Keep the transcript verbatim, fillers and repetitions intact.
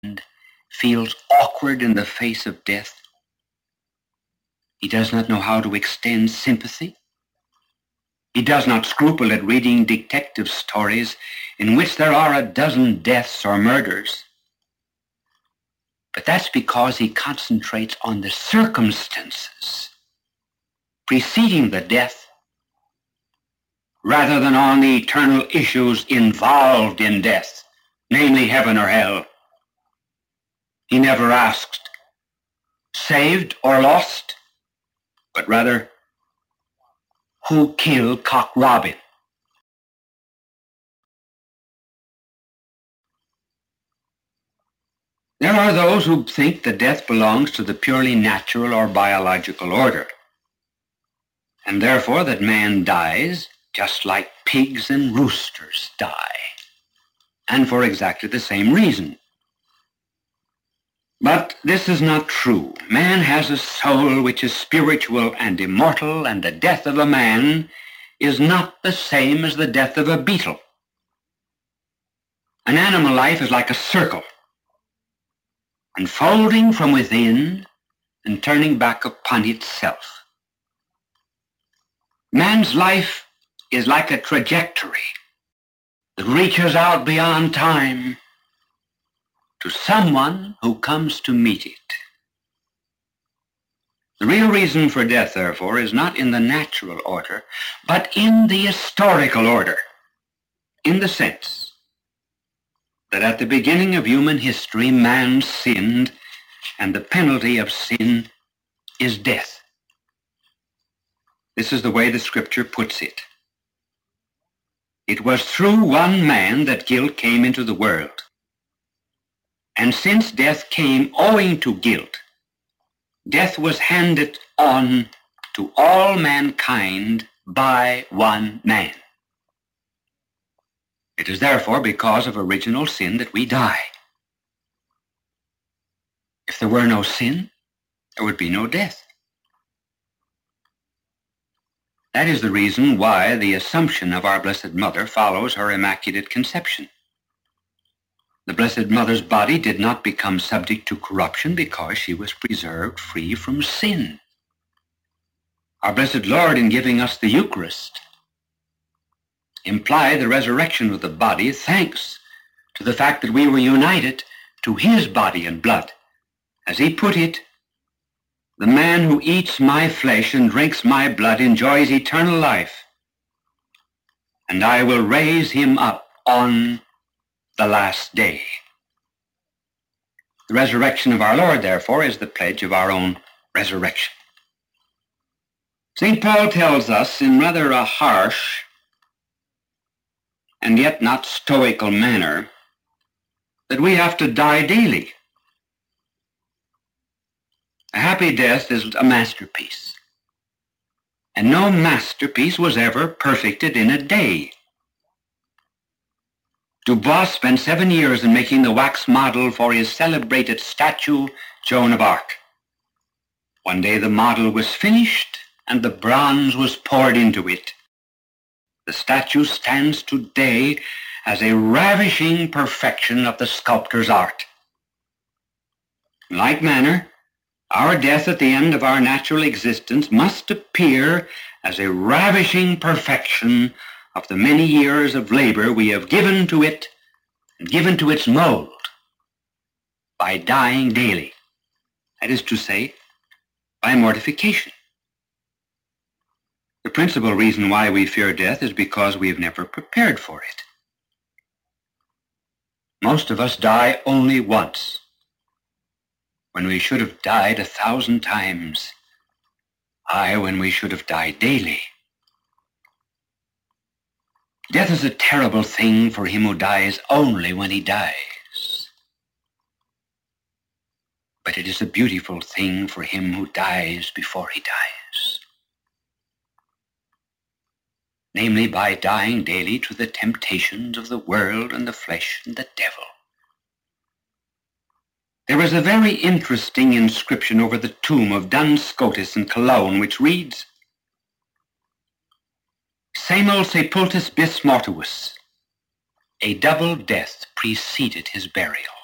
feels awkward in the face of death. He does not know how to extend sympathy. He does not scruple at reading detective stories in which there are a dozen deaths or murders. But that's because he concentrates on the circumstances preceding the death rather than on the eternal issues involved in death, namely heaven or hell. He never asked, saved or lost, but rather, who killed Cock Robin? There are those who think that death belongs to the purely natural or biological order, and therefore that man dies just like pigs and roosters die, and for exactly the same reason. But this is not true. Man has a soul which is spiritual and immortal, and the death of a man is not the same as the death of a beetle. An animal life is like a circle, unfolding from within and turning back upon itself. Man's life is like a trajectory that reaches out beyond time to someone who comes to meet it. The real reason for death, therefore, is not in the natural order, but in the historical order, in the sense that at the beginning of human history, man sinned, and the penalty of sin is death. This is the way the Scripture puts it. It was through one man that guilt came into the world. And since death came owing to guilt, death was handed on to all mankind by one man. It is therefore because of original sin that we die. If there were no sin, there would be no death. That is the reason why the Assumption of our Blessed Mother follows her Immaculate Conception. The Blessed Mother's body did not become subject to corruption because she was preserved free from sin. Our Blessed Lord, in giving us the Eucharist, implied the resurrection of the body thanks to the fact that we were united to his body and blood. As he put it, the man who eats my flesh and drinks my blood enjoys eternal life, and I will raise him up on the last day. The resurrection of our Lord, therefore, is the pledge of our own resurrection. Saint Paul tells us in rather a harsh and yet not stoical manner that we have to die daily. A happy death is a masterpiece, and no masterpiece was ever perfected in a day. Dubois spent seven years in making the wax model for his celebrated statue, Joan of Arc. One day the model was finished and the bronze was poured into it. The statue stands today as a ravishing perfection of the sculptor's art. In like manner, our death at the end of our natural existence must appear as a ravishing perfection of the many years of labor we have given to it and given to its mold by dying daily. That is to say, by mortification. The principal reason why we fear death is because we have never prepared for it. Most of us die only once, when we should have died a thousand times, aye, when we should have died daily. Death is a terrible thing for him who dies only when he dies. But it is a beautiful thing for him who dies before he dies. Namely, by dying daily to the temptations of the world and the flesh and the devil. There is a very interesting inscription over the tomb of Duns Scotus in Cologne, which reads, Semel sepultus bis mortuus, a double death preceded his burial.